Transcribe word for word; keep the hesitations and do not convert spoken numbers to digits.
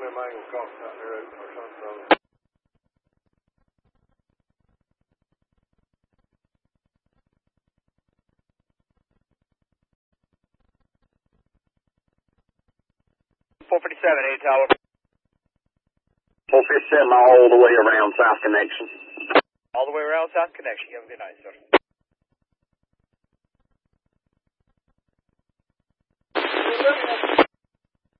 one of them angle cocks out there open or something. four fifty-seven, eight tower. four fifty-seven all the way around South Connection. All the way around South Connection. You have a good night, sir. Well,